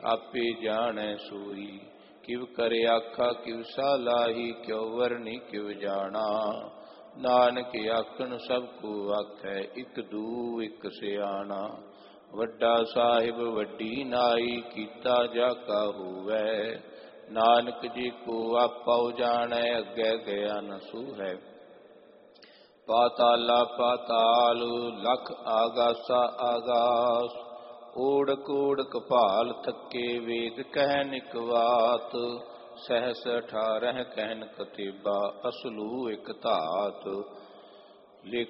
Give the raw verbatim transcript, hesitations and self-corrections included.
आपे जाने सोई। किव करे आखा किव सालाही, क्यों वरनी किव जाना। नानक आखन सब को आखै, इक दू इक सियाना। वड्डा साहिब वड्डी नाई, कीता जाका होवै। नानक जी को आपा जानै, अग्गै गया न सूहै। पाताला पाताल, लख आगासा आगास। ओढ़क ओढ़क भाल थके, वेद कह निकवात। सहस अठारह कहन कतेबा, असलू एक धात। लिख